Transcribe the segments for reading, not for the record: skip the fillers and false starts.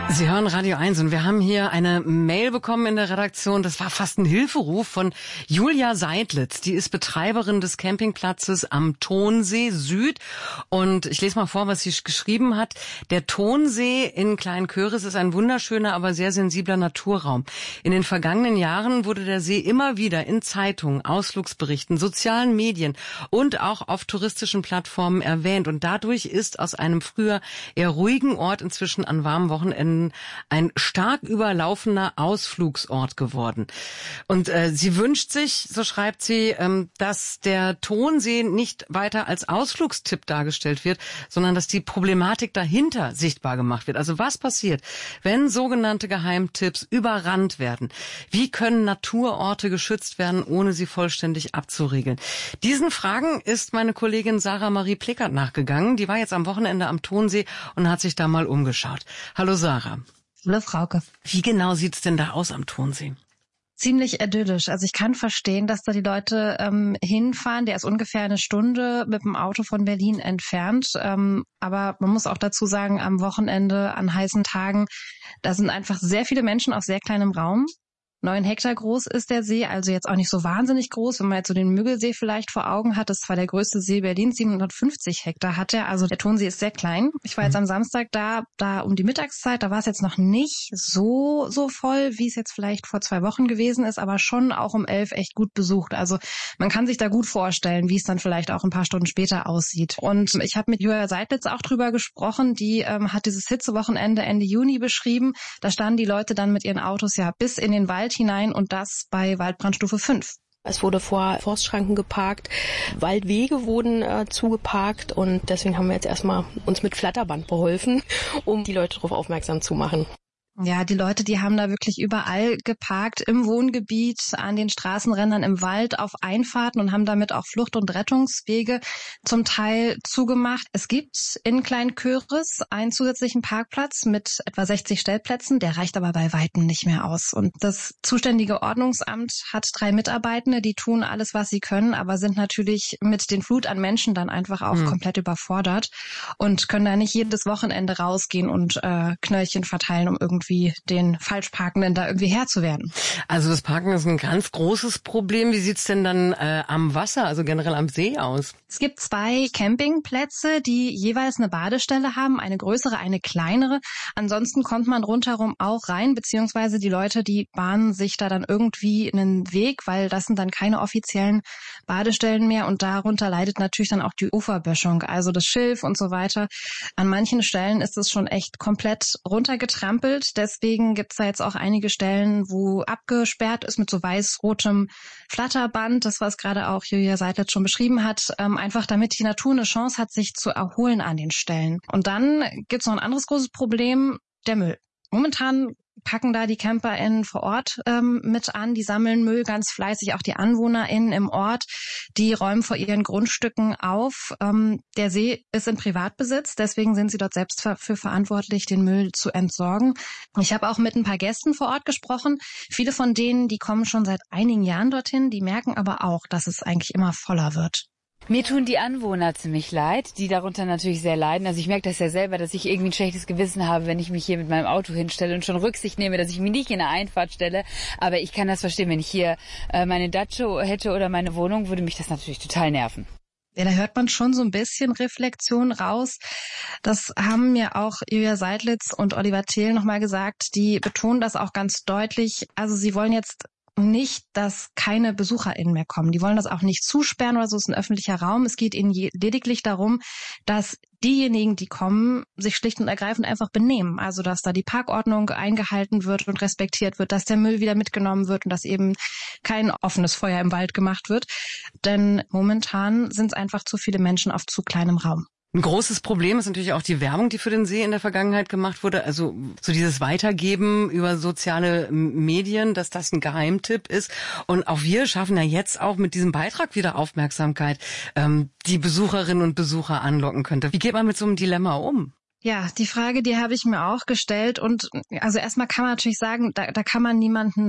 Sie hören Radio 1 und wir haben hier eine Mail bekommen in der Redaktion. Das war fast ein Hilferuf von Julia Seidlitz. Die ist Betreiberin des Campingplatzes am Tonsee Süd. Und ich lese mal vor, was sie geschrieben hat. Der Tonsee in Kleinköris ist ein wunderschöner, aber sehr sensibler Naturraum. In den vergangenen Jahren wurde der See immer wieder in Zeitungen, Ausflugsberichten, sozialen Medien und auch auf touristischen Plattformen erwähnt. Und dadurch ist aus einem früher eher ruhigen Ort inzwischen an warmen Wochenenden ein stark überlaufener Ausflugsort geworden. Und sie wünscht sich, so schreibt sie, dass der Tonsee nicht weiter als Ausflugstipp dargestellt wird, sondern dass die Problematik dahinter sichtbar gemacht wird. Also was passiert, wenn sogenannte Geheimtipps überrannt werden? Wie können Naturorte geschützt werden, ohne sie vollständig abzuriegeln? Diesen Fragen ist meine Kollegin Sarah Marie Plickert nachgegangen. Die war jetzt am Wochenende am Tonsee und hat sich da mal umgeschaut. Hallo Sarah. Hallo Frauke. Wie genau sieht's denn da aus am Tonsee? Ziemlich idyllisch. Also ich kann verstehen, dass da die Leute hinfahren. Der ist ungefähr eine Stunde mit dem Auto von Berlin entfernt. Aber man muss auch dazu sagen, am Wochenende, an heißen Tagen, da sind einfach sehr viele Menschen auf sehr kleinem Raum. 9 Hektar groß ist der See, also jetzt auch nicht so wahnsinnig groß. Wenn man jetzt so den Müggelsee vielleicht vor Augen hat, das war der größte See Berlins, 750 Hektar hat er. Also der Tonsee ist sehr klein. Ich war jetzt am Samstag da um die Mittagszeit, da war es jetzt noch nicht so voll, wie es jetzt vielleicht vor 2 Wochen gewesen ist, aber schon auch um 11 echt gut besucht. Also man kann sich da gut vorstellen, wie es dann vielleicht auch ein paar Stunden später aussieht. Und ich habe mit Julia Seidlitz auch drüber gesprochen, die hat dieses Hitzewochenende Ende Juni beschrieben. Da standen die Leute dann mit ihren Autos ja bis in den Wald hinein und das bei Waldbrandstufe 5. Es wurde vor Forstschranken geparkt, Waldwege wurden zugeparkt und deswegen haben wir jetzt erstmal uns mit Flatterband beholfen, um die Leute darauf aufmerksam zu machen. Ja, die Leute, die haben da wirklich überall geparkt, im Wohngebiet, an den Straßenrändern, im Wald, auf Einfahrten und haben damit auch Flucht- und Rettungswege zum Teil zugemacht. Es gibt in Kleinköris einen zusätzlichen Parkplatz mit etwa 60 Stellplätzen, der reicht aber bei Weitem nicht mehr aus. Und das zuständige Ordnungsamt hat 3 Mitarbeitende, die tun alles, was sie können, aber sind natürlich mit den Flut an Menschen dann einfach auch komplett überfordert und können da nicht jedes Wochenende rausgehen und Knöllchen verteilen, um irgendwie den Falschparkenden da irgendwie Herr zu werden. Also das Parken ist ein ganz großes Problem. Wie sieht's denn dann am Wasser, also generell am See aus? Es gibt 2 Campingplätze, die jeweils eine Badestelle haben, eine größere, eine kleinere. Ansonsten kommt man rundherum auch rein, beziehungsweise die Leute, die bahnen sich da dann irgendwie einen Weg, weil das sind dann keine offiziellen Badestellen mehr und darunter leidet natürlich dann auch die Uferböschung, also das Schilf und so weiter. An manchen Stellen ist es schon echt komplett runtergetrampelt. Deswegen gibt es da jetzt auch einige Stellen, wo abgesperrt ist mit so weiß-rotem Flatterband. Das, was gerade auch Julia Seidlitz schon beschrieben hat. Einfach damit die Natur eine Chance hat, sich zu erholen an den Stellen. Und dann gibt es noch ein anderes großes Problem, der Müll. Momentan packen da die CamperInnen vor Ort mit an, die sammeln Müll ganz fleißig, auch die AnwohnerInnen im Ort, die räumen vor ihren Grundstücken auf. Der See ist in Privatbesitz, deswegen sind sie dort selbst für verantwortlich, den Müll zu entsorgen. Ich habe auch mit ein paar Gästen vor Ort gesprochen. Viele von denen, die kommen schon seit einigen Jahren dorthin, die merken aber auch, dass es eigentlich immer voller wird. Mir tun die Anwohner ziemlich leid, die darunter natürlich sehr leiden. Also ich merke das ja selber, dass ich irgendwie ein schlechtes Gewissen habe, wenn ich mich hier mit meinem Auto hinstelle und schon Rücksicht nehme, dass ich mich nicht in eine Einfahrt stelle. Aber ich kann das verstehen, wenn ich hier meine Datsche hätte oder meine Wohnung, würde mich das natürlich total nerven. Ja, da hört man schon so ein bisschen Reflexion raus. Das haben mir auch Julia Seidlitz und Oliver Thiel nochmal gesagt. Die betonen das auch ganz deutlich. Also sie wollen jetzt nicht, dass keine BesucherInnen mehr kommen. Die wollen das auch nicht zusperren oder so. Es ist ein öffentlicher Raum. Es geht ihnen lediglich darum, dass diejenigen, die kommen, sich schlicht und ergreifend einfach benehmen. Also, dass da die Parkordnung eingehalten wird und respektiert wird, dass der Müll wieder mitgenommen wird und dass eben kein offenes Feuer im Wald gemacht wird. Denn momentan sind es einfach zu viele Menschen auf zu kleinem Raum. Ein großes Problem ist natürlich auch die Werbung, die für den See in der Vergangenheit gemacht wurde. Also so dieses Weitergeben über soziale Medien, dass das ein Geheimtipp ist. Und auch wir schaffen ja jetzt auch mit diesem Beitrag wieder Aufmerksamkeit, die Besucherinnen und Besucher anlocken könnte. Wie geht man mit so einem Dilemma um? Ja, die Frage, die habe ich mir auch gestellt. Und also erstmal kann man natürlich sagen, da kann man niemanden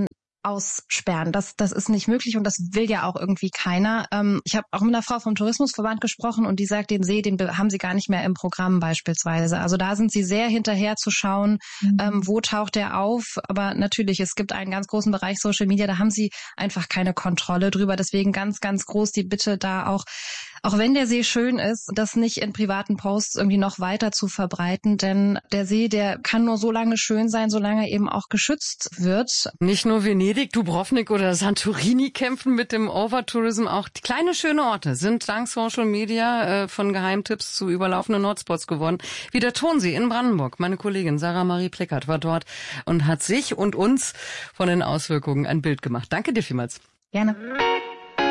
aussperren. Das ist nicht möglich und das will ja auch irgendwie keiner. Ich habe auch mit einer Frau vom Tourismusverband gesprochen und die sagt, den See, den haben sie gar nicht mehr im Programm beispielsweise. Also da sind sie sehr hinterher zu schauen, wo taucht der auf. Aber natürlich, es gibt einen ganz großen Bereich Social Media, da haben sie einfach keine Kontrolle drüber. Deswegen ganz, ganz groß die Bitte da auch wenn der See schön ist, das nicht in privaten Posts irgendwie noch weiter zu verbreiten, denn der See, der kann nur so lange schön sein, solange er eben auch geschützt wird. Nicht nur Venedig, Dubrovnik oder Santorini kämpfen mit dem Overtourism, auch die kleine schöne Orte sind dank Social Media von Geheimtipps zu überlaufenden Hotspots geworden. Wie der Tonsee in Brandenburg. Meine Kollegin Sarah Marie Plickert war dort und hat sich und uns von den Auswirkungen ein Bild gemacht. Danke dir vielmals. Gerne.